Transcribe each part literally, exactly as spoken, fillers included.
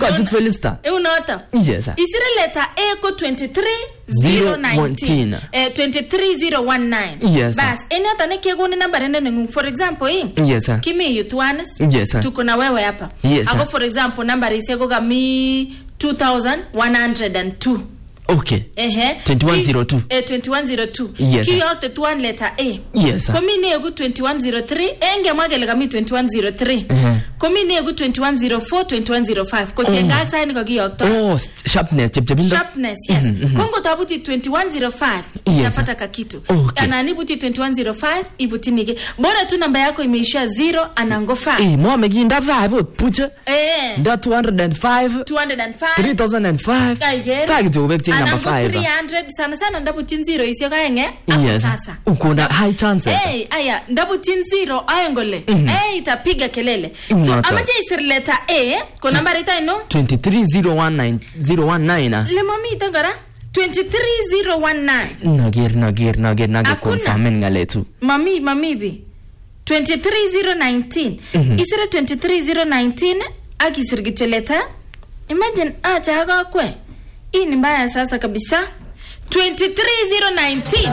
Kochut Felista. E unoto. Yes. Isire letter A ko twenty-three zero nineteen. Eh twenty-three zero nineteen. Yes. Bas, eni hata ne kegoni number ende nengu. For example, hii. Yes. Kimi yutuanes. Yes. Tuko na wewe hapa. Yes. Ako for example number isego kami two thousand one hundred two. Okay. Ehe. twenty-one oh two. Eh twenty-one oh two. Yes. Ki yote tuan letter A. Yes. Komi ne egu twenty-one oh three. Enge mwagele kami twenty-one oh three. Uh-huh. Komi ne egu twenty-one oh four, twenty-one oh five. Kotienga aksa ni kogi yokto. Oh, sharpness. Chep chepinda. Sharpness, yes. Mm-hmm, mm-hmm. Kongo tabuti twenty-one oh five. Yes. Yapata kakitu. Okay. Anani buti twenty-one oh five. Ibuti nige. Bora tu namba yako imeishia zero. Anango five. Eh, mwa megi nda five. Pucha. Eh. Nda two hundred five. two hundred five. three thousand five. Kaigeri. Tagi tu ubek ching number five. three hundred. Sana sana ndabuti zero. Isio kaenge. Yes. Sasa. Ukuna high chances. Eh, aya. Ndabuti zero. Ayengole. Mm-hmm. Eh, itapiga kelele. So, Nata. amaje isir letter A. Kwa nambari ita ino? twenty-three zero nineteen. Le mami itangara? twenty-three zero nineteen. Nagir, nagir, nagir, nagir. Confirmen ngaletu. Mami, mami bi. twenty-three zero nineteen. Mm-hmm. Isire twenty-three zero nineteen. Aki sirgicho letter. Imagine, ah, chaga kwe. Hii ni mbaya sasa kabisa. twenty-three zero nineteen.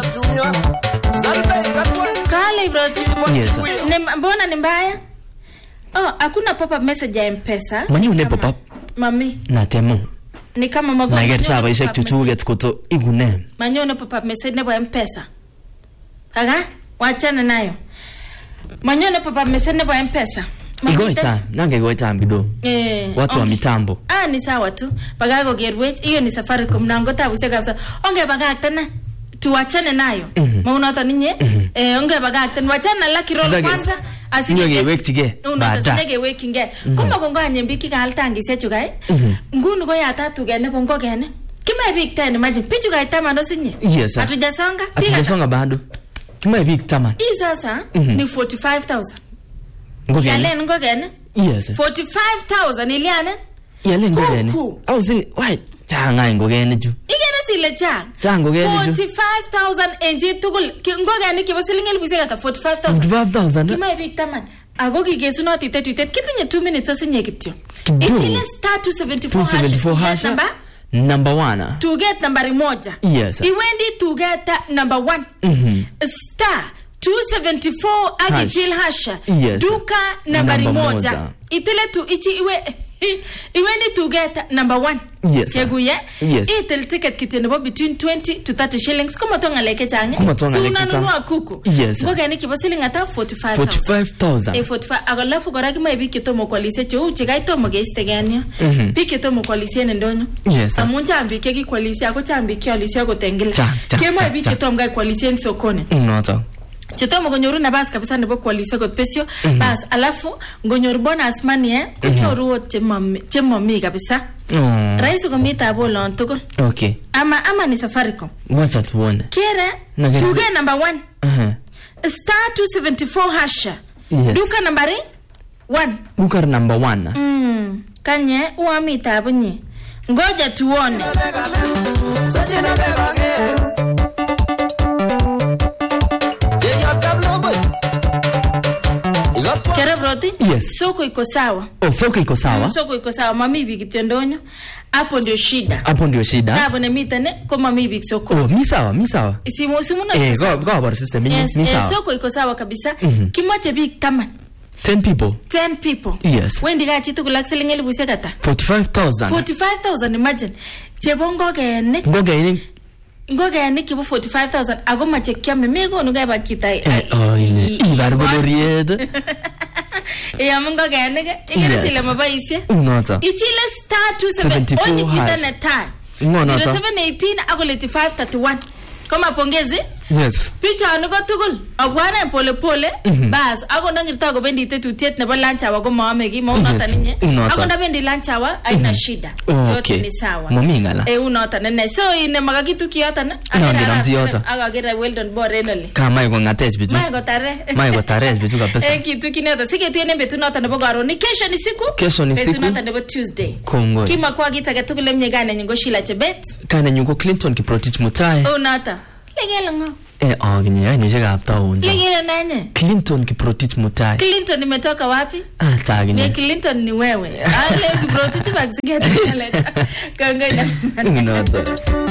Kale broti. Yes. Mbona ni mbaya? Oh, hakuna pop-up message ya M-Pesa. Mani une pop-up? Mami. Na temo. Ni kama mago. Na gersa ba isek tutuget koto igune. Manyo pop-up message nebo M-Pesa. Aga? Wachana nayo. Manyo pop-up message nebo M-Pesa. Igo ita, nange go ita ambido. Eh. Watu wa mitambo. Ah, ni sawa tu. Pagago gerwech, hiyo ni Safaricom na ngota useka sasa. Onge bagakta na tuachane nayo. Mauna hata ninye eh onge bagakta wachana la kirolo kwanza. Asinge wektige. Bada. Asinge wekinge. Kuma kongo nyembiki kaltangi sechu kai. Ngunu go yata tugene bongo gene. Kima big ten imagine pichu kai tama ndo sinye. Yes. Atujasonga. Atujasonga bado. Kima big tama. Hii sasa ni forty-five thousand. Ngogene. Yale ngogene. Yes. forty-five thousand iliane. Yale ngogene. Au zini why changa ngogene ju. Igene sile cha. Chango gene ju. forty-five thousand enji tugul ngogene kibasilingel bisega forty-five thousand. forty-five thousand. Kima big taman. Agogi gesu not ite tuite kipunye two minutes asinye kityo. Itile star two seventy-four hash number number one. To get number moja. Yes. Iwendi to get number one. Mhm. Star two seventy-four agitil hasha. Yes. Duka number moja. Itile tu ichi iwe iwendi to get number one. Yes. Yeguye. Yes. Itil ticket kitendo between twenty to thirty shillings. Kuma tonga leke change. Kuma tonga leke change. Tunanunua kuku. Yes. Ngoga ni kibasilinga ta forty-five thousand. forty-five thousand. E forty-five. Agalafu goragi ma ibiki tomo kwalise cho uchigai tomo geiste ganya. Biki tomo kwalise ndonyo. Yes. Amunja ambike ki kwalise ako chambiki kwalise ako tengela. Kema ibiki tomo gai kwalise sokone. Noto. Chetomo gonyoru na bas kabisa nebo kwalise ko pesio. Bas alafu gonyoru bonus money eh. Gonyoru chemami chemami kabisa. Oh. Raisi komita bolo ntuko. Okay. Ama ama ni Safaricom. Wacha tuone. Kere. Tuge number one. Uh-huh. Star two seventy-four hasha. Yes. Duka nambari one. Duka number one. Mm. Kanye uamita abunye. Ngoja tuone. Kera broti? Yes. Soko iko sawa. Oh, soko iko sawa. Mm, soko iko sawa. Mami hivi kitendonyo. Hapo ndio shida. Hapo ndio shida. Hapo na mitane kwa mami hivi soko. Oh, mi sawa, mi sawa. Simu simu na. Eh, go go about system ni yes, mi sawa. Eh, soko iko sawa kabisa. Mm-hmm. Kimoja big taman. ten people. ten people. Yes. Wendi gachi tu kulakselinga libu sekata. forty-five thousand. forty-five thousand imagine. Chebongo gene. Ngogene. Ngogene kibu forty-five thousand. Ago mache kiame mego nuga bakita. Eh, oh, ile. Ibarbo ried. Ya mungo gene ge. Igere sile mabaisi. Unota. Ichile star two seventy-four. Onyi chita na time. Ngonota. zero seven eighteen ago eighty-five thirty-one. Koma pongezi. Yes. Picha anugo tugul. Agwana pole pole. Bas. Ago nangirta go bendi tetu tiet nebo lancha wago maamegi. Maunota ninye. Ago na bendi lancha wa. Aina shida. Okay. Yote ni sawa. Momingala. E unota nene. So ine magagitu kiyota na. No, ngira mziyota. Aga gira well done bo renole. Kama iko ngatech bitu. Mae gotare. Mae gotare bitu kabisa. Eh kitu kineta. Sige tu ene betu nota nebo garo. Ni kesho ni siku. Kesho ni siku. Betu nota nebo Tuesday. Kongo. Kima kwa gita gatugule mnyegane nyingo shila chebet. Kana nyuko Clinton Kiprotich Mutai. Unota. Legelango. Eh, aginye yani shekap town. Lingine nanye? Clinton Kiprotich Mutai. Clinton nimetoka wapi? Ah, taginye. Ni Clinton ni wewe. Ale Kiprotich baksigeta leta. Kanga ina. Nginoto.